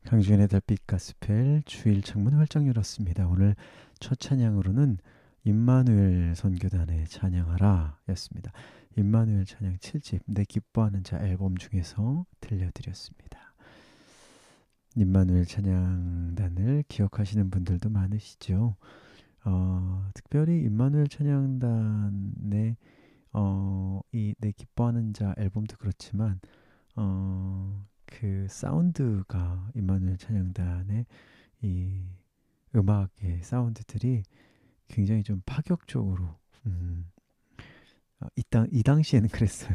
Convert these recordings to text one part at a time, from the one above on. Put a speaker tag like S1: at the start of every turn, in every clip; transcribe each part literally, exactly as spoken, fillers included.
S1: 강주현의 달빛 가스펠 주일 창문 활짝 열었습니다. 오늘 첫 찬양으로는 임마누엘 선교단의 찬양하라 였습니다. 임마누엘 찬양 칠 집 내 기뻐하는 자 앨범 중에서 들려드렸습니다. 임마누엘 찬양단을 기억하시는 분들도 많으시죠. 어, 특별히 임마누엘 찬양단의 어, 이 내 기뻐하는 자 앨범도 그렇지만 어, 그 사운드가 임마누엘 찬양단의 이 음악의 사운드들이 굉장히 좀 파격적으로 음, 어, 이, 당, 이 당시에는 그랬어요.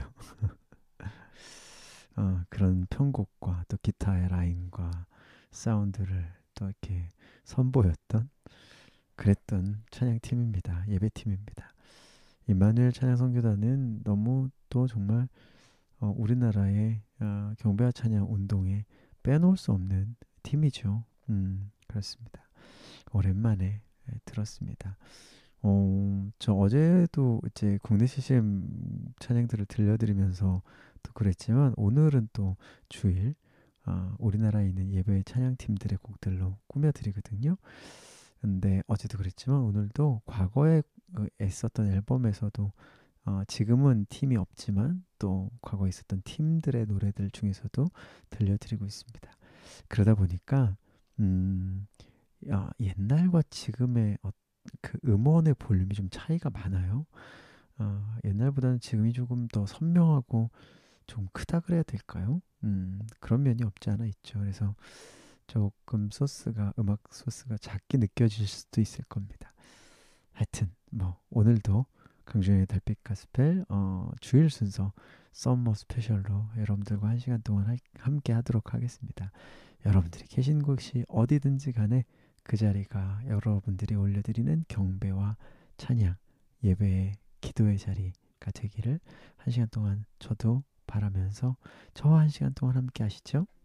S1: 어, 그런 편곡과 또 기타의 라인과 사운드를 또 이렇게 선보였던 그랬던 찬양팀입니다. 예배팀입니다. 임마누엘 찬양 선교단은 너무 또 정말 어, 우리나라의 어, 경배와 찬양 운동에 빼놓을 수 없는 팀이죠. 음, 그렇습니다. 오랜만에 예, 들었습니다. 어, 저 어제도 이제 국내 씨씨엠 찬양들을 들려드리면서 또 그랬지만 오늘은 또 주일 어, 우리나라에 있는 예배 찬양팀들의 곡들로 꾸며드리거든요. 근데 어제도 그랬지만 오늘도 과거에 어, 있었던 앨범에서도 어, 지금은 팀이 없지만 또 과거에 있었던 팀들의 노래들 중에서도 들려드리고 있습니다. 그러다 보니까 음, 아, 옛날과 지금의 어, 그 음원의 볼륨이 좀 차이가 많아요. 어, 옛날보다는 지금이 조금 더 선명하고 좀 크다 그래야 될까요? 음, 그런 면이 없지 않아 있죠. 그래서 조금 소스가 음악 소스가 작게 느껴질 수도 있을 겁니다. 하여튼 뭐 오늘도 강준의 달빛 가스펠 어, 주일 순서 썸머 스페셜로 여러분들과 한 시간 동안 하, 함께 하도록 하겠습니다. 여러분들이 계신 곳이 어디든지 간에 그 자리가 여러분들이 올려드리는 경배와 찬양, 예배의 기도의 자리가 되기를 한 시간 동안 저도 바라면서 저와 한 시간 동안 함께 하시죠.